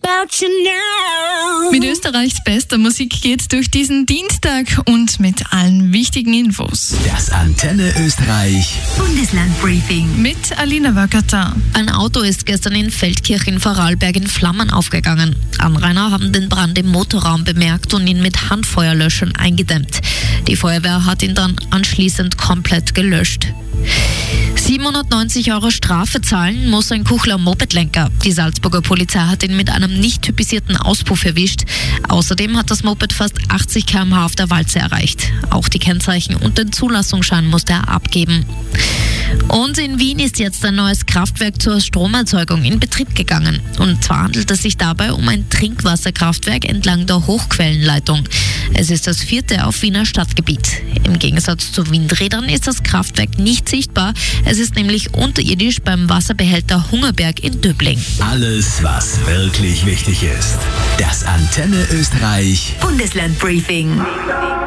Mit Österreichs bester Musik geht's durch diesen Dienstag und mit allen wichtigen Infos. Das Antenne Österreich Bundeslandbriefing Mit Alina Wöckerter. Ein Auto ist gestern in Feldkirch in Vorarlberg in Flammen aufgegangen. Anrainer haben den Brand im Motorraum bemerkt und ihn mit Handfeuerlöschern eingedämmt. Die Feuerwehr hat ihn dann anschließend komplett gelöscht. 790 € Strafe zahlen muss ein Kuchler Mopedlenker. Die Salzburger Polizei hat ihn mit einem nicht typisierten Auspuff erwischt. Außerdem hat das Moped fast 80 km/h auf der Walze erreicht. Auch die Kennzeichen und den Zulassungsschein musste er abgeben. Und in Wien ist jetzt ein neues Kraftwerk zur Stromerzeugung in Betrieb gegangen. Und zwar handelt es sich dabei um ein Trinkwasserkraftwerk entlang der Hochquellenleitung. Es ist das 4. auf Wiener Stadtgebiet. Im Gegensatz zu Windrädern ist das Kraftwerk nicht sichtbar. Es ist nämlich unterirdisch beim Wasserbehälter Hungerberg in Döbling. Alles, was wirklich wichtig ist. Das Antenne Österreich Bundeslandbriefing